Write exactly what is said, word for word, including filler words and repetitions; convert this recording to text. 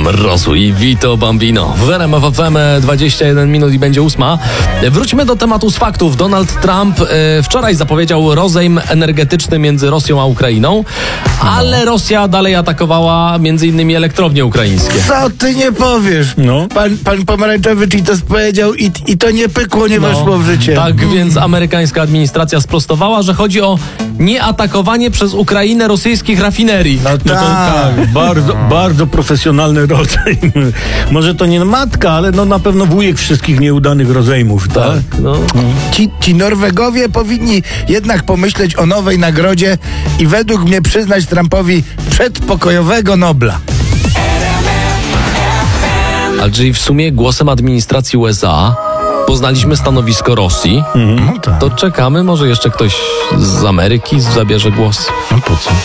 Rosu i Vito Bambino. W R M F F M dwadzieścia jeden minut i będzie ósma. Wróćmy do tematu z faktów. Donald Trump e, wczoraj zapowiedział rozejm energetyczny między Rosją a Ukrainą, ale Rosja dalej atakowała między innymi elektrownie ukraińskie. Co ty nie powiesz? No. Pan, pan Pomarańczowy ci to powiedział i, i to nie pykło, nie weszło w życie. Tak więc amerykańska administracja sprostowała, że chodzi o nieatakowanie przez Ukrainę rosyjskich rafinerii. No to, to, Tak. tak, bardzo, bardzo profesjonalny rozejm. Może to nie matka, ale no na pewno wujek wszystkich nieudanych rozejmów, tak? Tak, no. Ci, ci Norwegowie powinni jednak pomyśleć o nowej nagrodzie i według mnie przyznać Trumpowi przedpokojowego Nobla. A czyli w sumie głosem administracji U S A poznaliśmy stanowisko Rosji, No tak. to czekamy, może jeszcze ktoś z Ameryki zabierze głos. No po co?